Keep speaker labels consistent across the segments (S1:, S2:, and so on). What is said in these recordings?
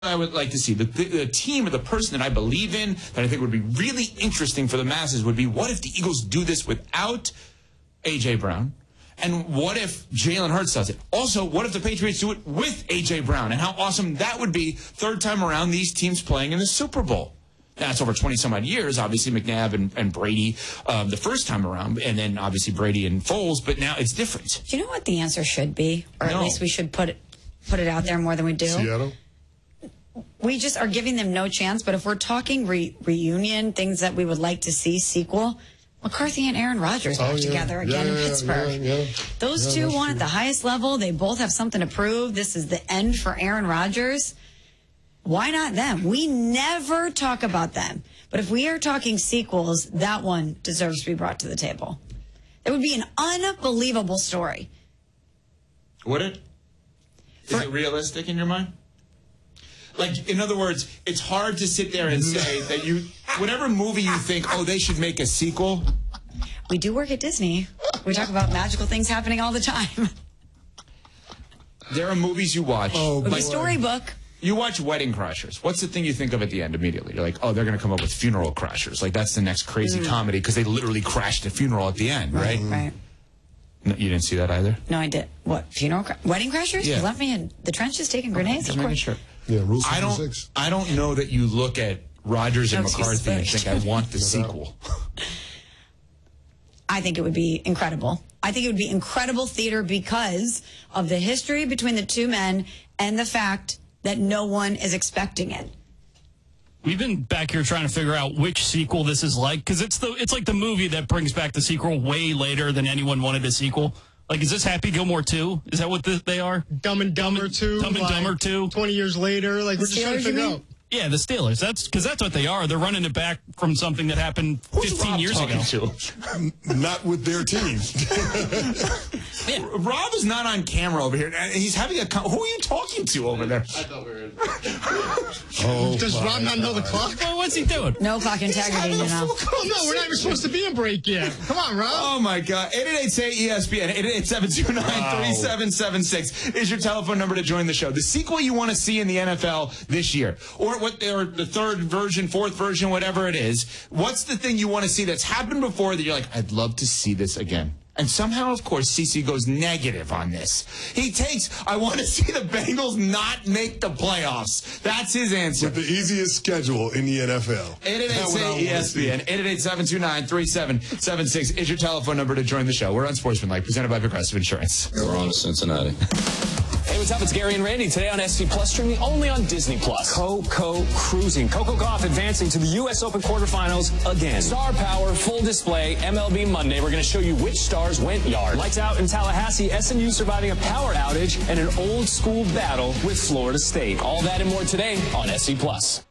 S1: I would like to see the team or the person that I believe in that I think would be really interesting for the masses would be, what if the Eagles do this without A.J. Brown? And what if Jalen Hurts does it? Also, what if the Patriots do it with A.J. Brown? And how awesome that would be, third time around, these teams playing in the Super Bowl. That's over 20-some-odd years, obviously McNabb and Brady the first time around, and then obviously Brady and Foles, but now it's different.
S2: Do you know what the answer should be? Or at least we should put it out there more than we do?
S3: Seattle?
S2: We just are giving them no chance, but if we're talking reunion, things that we would like to see, sequel, McCarthy and Aaron Rodgers back together again in Pittsburgh. Those two won at the highest level. They both have something to prove. This is the end for Aaron Rodgers. Why not them? We never talk about them. But if we are talking sequels, that one deserves to be brought to the table. It would be an unbelievable story.
S1: Would it? Is it realistic in your mind? Like, in other words, it's hard to sit there and say that whatever movie you think, oh, they should make a sequel.
S2: We do work at Disney. We talk about magical things happening all the time.
S1: There are movies you watch.
S2: Like Storybook.
S1: You watch Wedding Crashers. What's the thing you think of at the end immediately? You're like, oh, they're going to come up with Funeral Crashers. Like, that's the next crazy comedy because they literally crashed a funeral at the end, right?
S2: Right.
S1: No, you didn't see that either?
S2: No, I did. What? Wedding Crashers?
S1: Yeah.
S2: You left me in the trenches taking grenades?
S1: Just making sure.
S3: Yeah, Rule 66.
S1: I don't know that you look at Rodgers and McCarthy and think, I want the sequel.
S2: I think it would be incredible. I think it would be incredible theater because of the history between the two men and the fact that no one is expecting it.
S4: We've been back here trying to figure out which sequel this is like, because it's like the movie that brings back the sequel way later than anyone wanted a sequel. Like, is this Happy Gilmore 2? Is that what they are?
S5: Dumb and Dumber 2.
S4: Dumb and Dumber 2.
S5: 20 years later. Like, we're just trying to figure out.
S4: Yeah, the Steelers. That's what they are. They're running it back from something that happened 15 years ago.
S3: Not with their team.
S4: Yeah.
S1: Rob is not on camera over here. He's having a... Who are you talking to over there?
S6: I thought we were...
S5: Does Rob not know the clock?
S4: Well, what's he doing?
S2: No clock integrity, you know.
S5: Oh, no, we're not even supposed to be in break yet. Come on, Rob.
S1: Oh, my God. 888-SAY-ESPN. 888-729-3776 is your telephone number to join the show. The sequel you want to see in the NFL this year. Or the third version, fourth version, whatever it is. What's the thing you want to see that's happened before that you're like, I'd love to see this again? And somehow, of course, CC goes negative on this. He takes, I want to see the Bengals not make the playoffs. That's his answer.
S3: With the easiest schedule in the NFL.
S1: 888-ESPN. 888-729-3776 is your telephone number to join the show. We're on Sportsmanlike, presented by Progressive Insurance.
S6: We're on to Cincinnati.
S7: Hey, what's up? It's Gary and Randy. Today on SC Plus, streaming only on Disney Plus. Coco Cruising. Coco Gauff advancing to the U.S. Open quarterfinals again. Star Power, full display, MLB Monday. We're going to show you which stars went yard. Lights out in Tallahassee, SMU surviving a power outage and an old school battle with Florida State. All that and more today on SC Plus.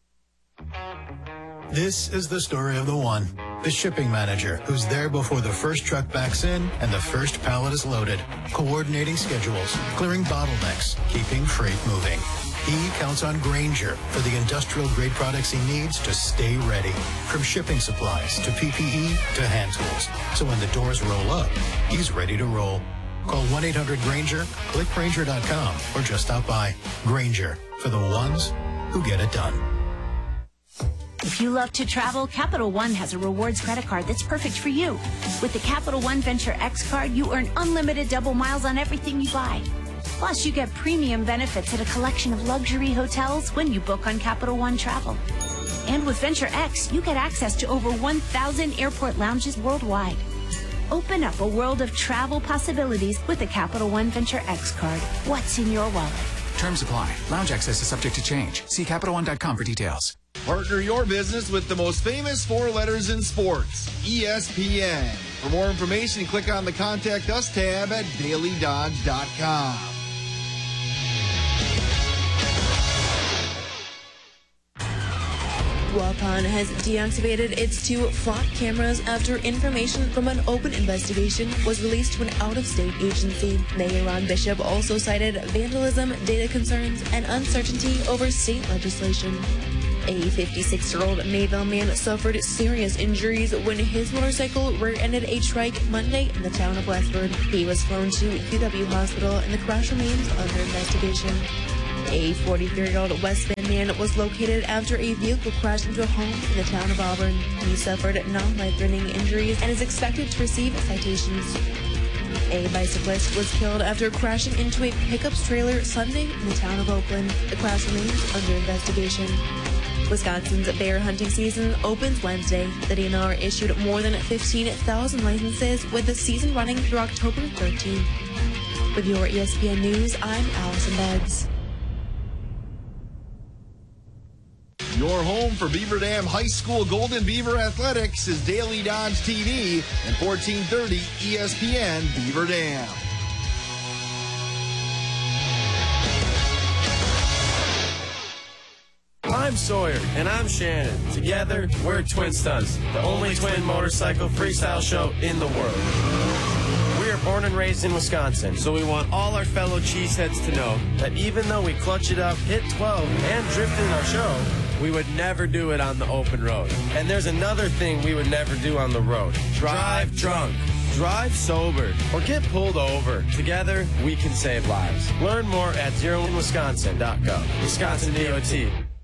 S8: This is the story of the one, the shipping manager, who's there before the first truck backs in and the first pallet is loaded, coordinating schedules, clearing bottlenecks, keeping freight moving. He counts on Grainger for the industrial-grade products he needs to stay ready, from shipping supplies to PPE to hand tools. So when the doors roll up, he's ready to roll. Call 1-800-GRAINGER, click Grainger.com, or just stop by. Grainger, for the ones who get it done.
S9: If you love to travel, Capital One has a rewards credit card that's perfect for you. With the Capital One Venture X card, you earn unlimited double miles on everything you buy. Plus, you get premium benefits at a collection of luxury hotels when you book on Capital One Travel. And with Venture X, you get access to over 1,000 airport lounges worldwide. Open up a world of travel possibilities with the Capital One Venture X card. What's in your wallet?
S10: Terms apply. Lounge access is subject to change. See CapitalOne.com for details.
S11: Partner your business with the most famous four letters in sports, ESPN. For more information, click on the Contact Us tab at dailydodge.com.
S12: Waupun has deactivated its two flock cameras after information from an open investigation was released to an out-of-state agency. Mayor Ron Bishop also cited vandalism, data concerns, and uncertainty over state legislation. A 56-year-old Mayville man suffered serious injuries when his motorcycle rear-ended a trike Monday in the town of Westford. He was flown to UW Hospital and the crash remains under investigation. A 43-year-old West Bend man was located after a vehicle crashed into a home in the town of Auburn. He suffered non-life-threatening injuries and is expected to receive citations. A bicyclist was killed after crashing into a pickup's trailer Sunday in the town of Oakland. The crash remains under investigation. Wisconsin's bear hunting season opens Wednesday. The DNR issued more than 15,000 licenses, with the season running through October 13th. With your ESPN News, I'm Allison Beggs.
S11: Your home for Beaver Dam High School Golden Beaver Athletics is Daily Dodge TV and 1430 ESPN Beaver Dam.
S6: I'm Sawyer, and I'm Shannon. Together, we're Twin Stunts, the only twin motorcycle freestyle show in the world. We are born and raised in Wisconsin, so we want all our fellow cheeseheads to know that even though we clutch it up, hit 12, and drift in our show, we would never do it on the open road. And there's another thing we would never do on the road. Drive drunk. Drive sober. Or get pulled over. Together, we can save lives. Learn more at zeroinwisconsin.gov. Wisconsin DOT.